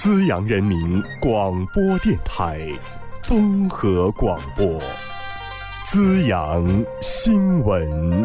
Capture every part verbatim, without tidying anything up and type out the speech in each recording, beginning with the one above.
资阳人民广播电台综合广播，资阳新闻。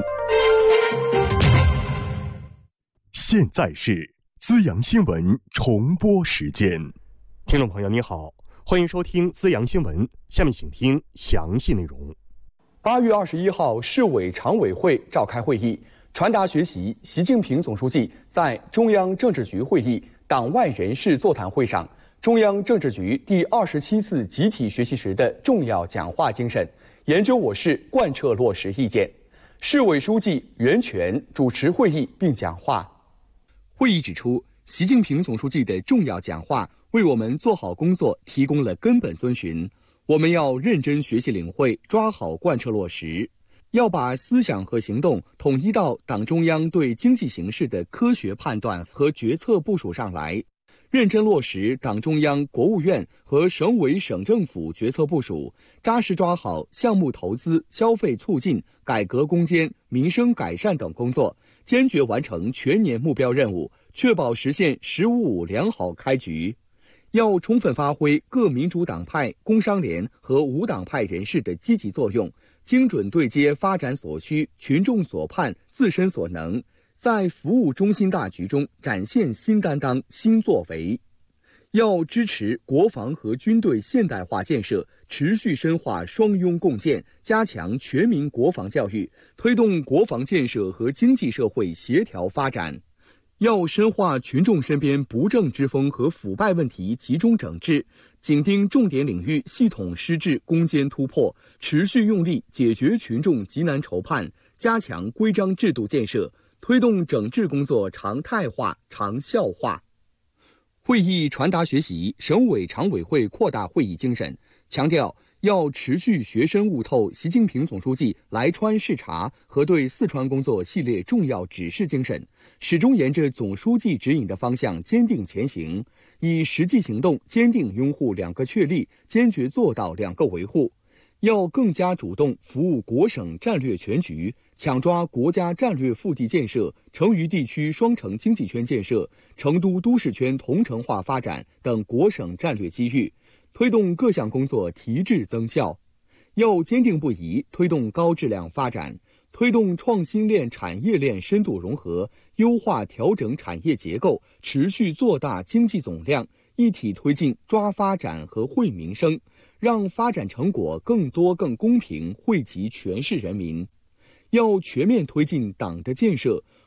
现在是资阳新闻重播时间，听众朋友你好，欢迎收听资阳新闻，下面请听详细内容。 八月二十一号，市委常委会召开会议，传达学习习近平总书记在中央政治局会议党外人士座谈会上，中央政治局第二十七次集体学习时的重要讲话精神，研究我市贯彻落实意见。市委书记袁泉主持会议并讲话。会议指出，习近平总书记的重要讲话为我们做好工作提供了根本遵循。我们要认真学习领会，抓好贯彻落实，要把思想和行动统一到党中央对经济形势的科学判断和决策部署上来，认真落实党中央、国务院和省委省政府决策部署，扎实抓好项目投资、消费促进、改革攻坚、民生改善等工作，坚决完成全年目标任务，确保实现“十五五”良好开局。要充分发挥各民主党派、工商联和无党派人士的积极作用，精准对接发展所需、群众所盼、自身所能，在服务中心大局中展现新担当、新作为。要支持国防和军队现代化建设，持续深化双拥共建，加强全民国防教育，推动国防建设和经济社会协调发展。要深化群众身边不正之风和腐败问题集中整治，紧盯重点领域系统施治攻坚突破，持续用力解决群众急难愁盼，加强规章制度建设，推动整治工作常态化、长效化。会议传达学习省委常委会扩大会议精神，强调要持续学深悟透习近平总书记来川视察和对四川工作系列重要指示精神，始终沿着总书记指引的方向坚定前行，以实际行动坚定拥护两个确立，坚决做到两个维护。要更加主动服务国省战略全局，抢抓国家战略腹地建设、成渝地区双城经济圈建设、成都都市圈同城化发展等国省战略机遇，推动各项工作提质增效。要坚定不移推动高质量发展，推动创新链产业链深度融合，优化调整产业结构，持续做大经济总量，一体推进抓发展和惠民生，让发展成果更多更公平惠及全市人民。要全面推进党的建设，